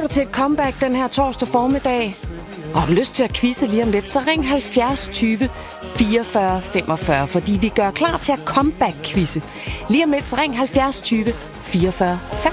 du til et comeback den her torsdag formiddag? Og har du lyst til at quizze lige om lidt, så ring 70 20 44 45, fordi vi gør klar til at comeback-quizze. Lige om lidt, så ring 70 20 44 45.